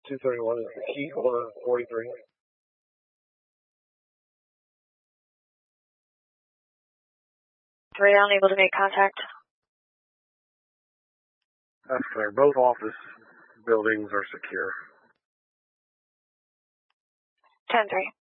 231 is the key order 43. 3, unable to make contact. That's clear. Both office buildings are secure. 10-3.